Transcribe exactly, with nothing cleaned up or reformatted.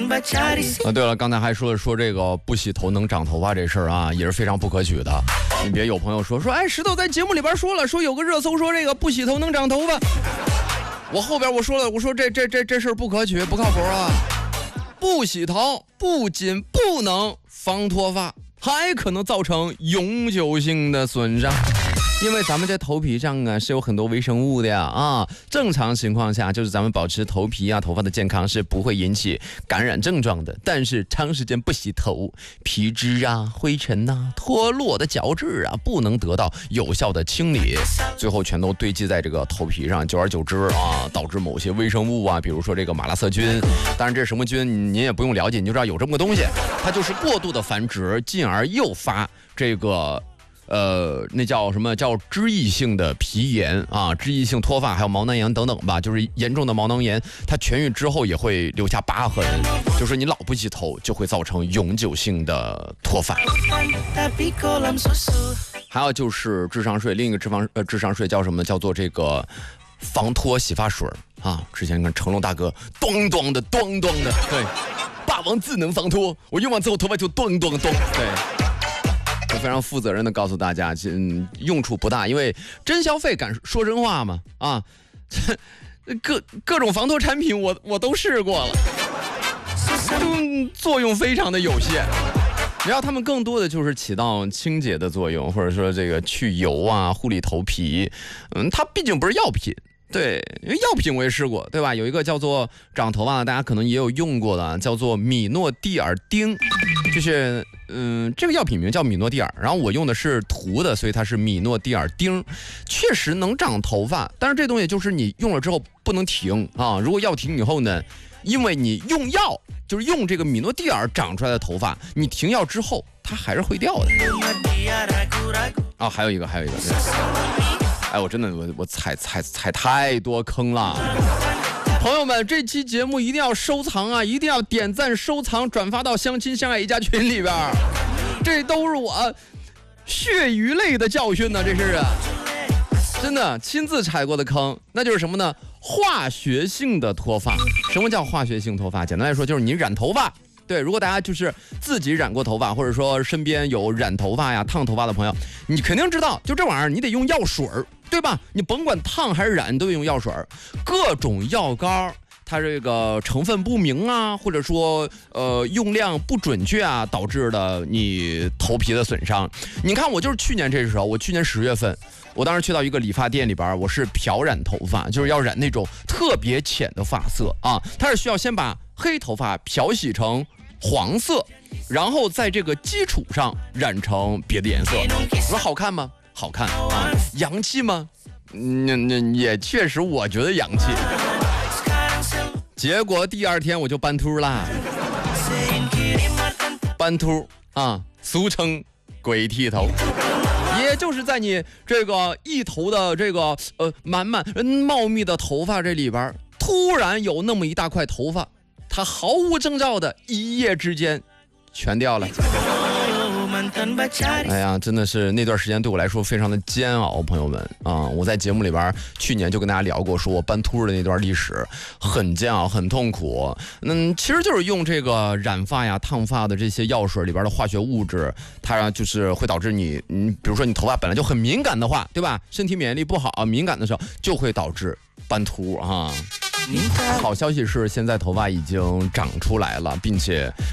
啊，对了，刚才还说了说这个不洗头能长头发这事儿啊，也是非常不可取的。你别有朋友说说，哎，石头在节目里边说了，说有个热搜说这个不洗头能长头发。我后边我说了，我说这这这这事儿不可取，不靠谱啊！不洗头不仅不能防脱发，还可能造成永久性的损伤。因为咱们这头皮上啊是有很多微生物的呀啊，正常情况下就是咱们保持头皮啊头发的健康是不会引起感染症状的，但是长时间不洗头，皮脂啊、灰尘呐、啊、脱落的角质啊不能得到有效的清理，最后全都堆积在这个头皮上，久而久之啊，导致某些微生物啊，比如说这个马拉色菌，当然这是什么菌您也不用了解，你就知道有这么个东西，它就是过度的繁殖，进而诱发这个。呃，那叫什么叫脂溢性的皮炎啊，脂溢性脱发，还有毛囊炎等等吧，就是严重的毛囊炎，它痊愈之后也会留下疤痕，就是你老不洗头就会造成永久性的脱发。还有就是智商税，另一个智商呃智商税叫什么？叫做这个防脱洗发水啊。之前跟成龙大哥咚咚的咚咚的，对，霸王智能防脱，我用完之后头发就咚咚咚，对。我非常负责任的告诉大家，嗯，用处不大，因为真消费敢说真话嘛啊，各各种防脱产品我我都试过了，都作用非常的有限。然后它们更多的就是起到清洁的作用，或者说这个去油啊、护理头皮，嗯，它毕竟不是药品。对，因为药品我也试过，对吧？有一个叫做长头发的，大家可能也有用过的，叫做米诺地尔丁，就是嗯，这个药品名叫米诺地尔，然后我用的是涂的，所以它是米诺地尔丁，确实能长头发，但是这东西就是你用了之后不能停啊，如果要停以后呢，因为你用药就是用这个米诺地尔长出来的头发，你停药之后它还是会掉的。啊，还有一个，还有一个。哎，我真的我我踩踩踩太多坑了，朋友们，这期节目一定要收藏啊，一定要点赞、收藏、转发到相亲相爱一家群里边，这都是我血鱼类的教训呢，这是啊，真的亲自踩过的坑，那就是什么呢？化学性的脱发。什么叫化学性脱发？简单来说就是你染头发。对，如果大家就是自己染过头发，或者说身边有染头发呀、烫头发的朋友，你肯定知道，就这玩意儿你得用药水儿，对吧？你甭管烫还是染，都得用药水儿。各种药膏，它这个成分不明啊，或者说呃用量不准确啊，导致的你头皮的损伤。你看，我就是去年这时候，我去年十月份，我当时去到一个理发店里边，我是漂染头发，就是要染那种特别浅的发色啊，它是需要先把黑头发漂洗成黄色，然后在这个基础上染成别的颜色。我说好看吗？好看啊。洋气吗？那、嗯、那也确实，我觉得洋气。结果第二天我就斑秃啦，斑秃啊，俗称鬼剃头。也就是在你这个一头的这个呃满满茂密的头发这里边，突然有那么一大块头发，它毫无征兆的一夜之间全掉了。哎呀，真的是那段时间对我来说非常的煎熬，朋友们啊、嗯！我在节目里边去年就跟大家聊过，说我斑秃的那段历史很煎熬，很痛苦。嗯，其实就是用这个染发呀、烫发的这些药水里边的化学物质，它就是会导致你，嗯，比如说你头发本来就很敏感的话，对吧？身体免疫力不好，敏感的时候就会导致斑秃啊。好消息是，现在头发已经长出来了，并且